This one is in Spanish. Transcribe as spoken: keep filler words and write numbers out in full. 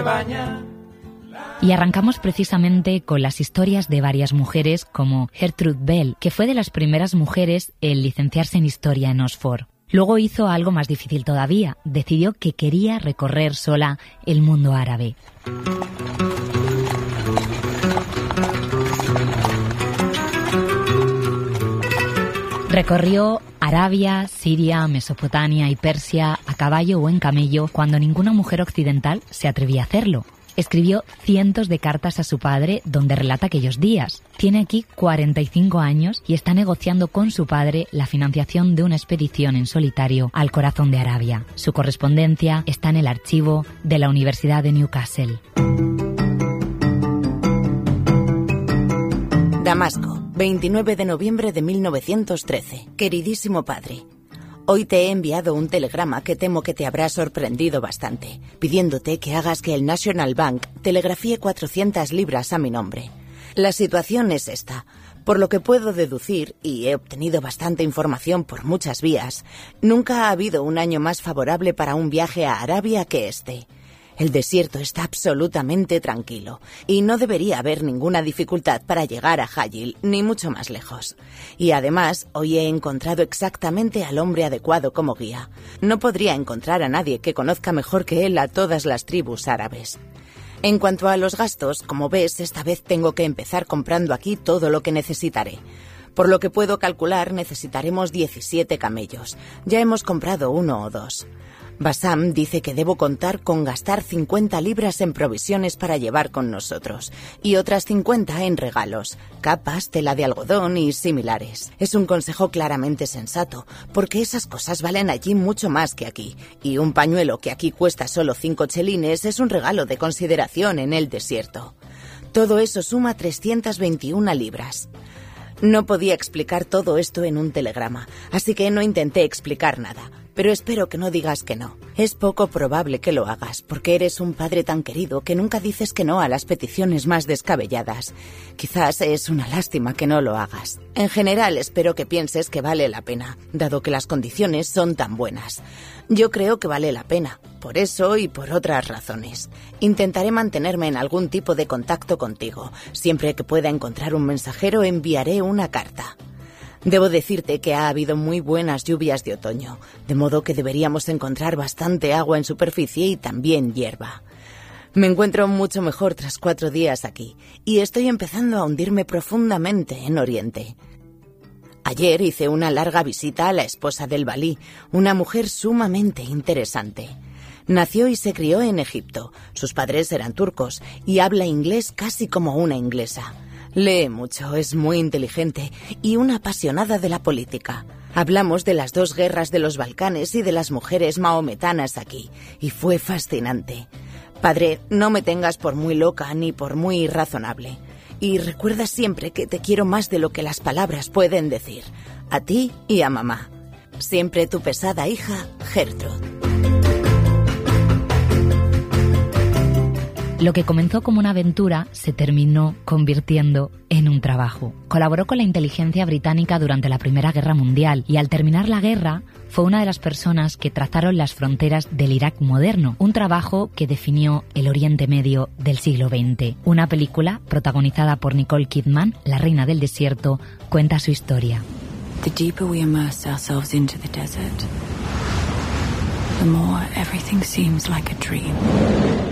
baña. Y arrancamos precisamente con las historias de varias mujeres como Gertrude Bell, que fue de las primeras mujeres en licenciarse en Historia en Oxford. Luego hizo algo más difícil todavía, decidió que quería recorrer sola el mundo árabe. Recorrió Arabia, Siria, Mesopotamia y Persia a caballo o en camello cuando ninguna mujer occidental se atrevía a hacerlo. Escribió cientos de cartas a su padre donde relata aquellos días. Tiene aquí cuarenta y cinco años y está negociando con su padre la financiación de una expedición en solitario al corazón de Arabia. Su correspondencia está en el archivo de la Universidad de Newcastle. Damasco, veintinueve de noviembre de mil novecientos trece. Queridísimo padre, hoy te he enviado un telegrama que temo que te habrá sorprendido bastante, pidiéndote que hagas que el National Bank telegrafíe cuatrocientas libras a mi nombre. La situación es esta. Por lo que puedo deducir, y he obtenido bastante información por muchas vías, nunca ha habido un año más favorable para un viaje a Arabia que este. El desierto está absolutamente tranquilo y no debería haber ninguna dificultad para llegar a Hajil, ni mucho más lejos. Y además, hoy he encontrado exactamente al hombre adecuado como guía. No podría encontrar a nadie que conozca mejor que él a todas las tribus árabes. En cuanto a los gastos, como ves, esta vez tengo que empezar comprando aquí todo lo que necesitaré. Por lo que puedo calcular, necesitaremos diecisiete camellos. Ya hemos comprado uno o dos. Bassam dice que debo contar con gastar cincuenta libras en provisiones para llevar con nosotros y otras cincuenta en regalos, capas, tela de algodón y similares. Es un consejo claramente sensato, porque esas cosas valen allí mucho más que aquí, y un pañuelo que aquí cuesta solo cinco chelines es un regalo de consideración en el desierto. Todo eso suma trescientas veintiuna libras. No podía explicar todo esto en un telegrama, así que no intenté explicar nada. Pero espero que no digas que no. Es poco probable que lo hagas, porque eres un padre tan querido que nunca dices que no a las peticiones más descabelladas. Quizás es una lástima que no lo hagas. En general, espero que pienses que vale la pena, dado que las condiciones son tan buenas. Yo creo que vale la pena, por eso y por otras razones. Intentaré mantenerme en algún tipo de contacto contigo. Siempre que pueda encontrar un mensajero, enviaré una carta. Debo decirte que ha habido muy buenas lluvias de otoño, de modo que deberíamos encontrar bastante agua en superficie y también hierba. Me encuentro mucho mejor tras cuatro días aquí, y estoy empezando a hundirme profundamente en Oriente. Ayer hice una larga visita a la esposa del valí, una mujer sumamente interesante. Nació y se crió en Egipto, sus padres eran turcos, y habla inglés casi como una inglesa. Lee mucho, es muy inteligente y una apasionada de la política. Hablamos de las dos guerras de los Balcanes y de las mujeres mahometanas aquí, y fue fascinante. Padre, no me tengas por muy loca ni por muy irrazonable. Y recuerda siempre que te quiero más de lo que las palabras pueden decir. A ti y a mamá. Siempre tu pesada hija, Gertrude. Lo que comenzó como una aventura se terminó convirtiendo en un trabajo. Colaboró con la inteligencia británica durante la Primera Guerra Mundial y al terminar la guerra fue una de las personas que trazaron las fronteras del Irak moderno, un trabajo que definió el Oriente Medio del siglo veinte. Una película protagonizada por Nicole Kidman, La Reina del Desierto, cuenta su historia. The deeper we immerse ourselves into the desert, the more everything seems like a dream.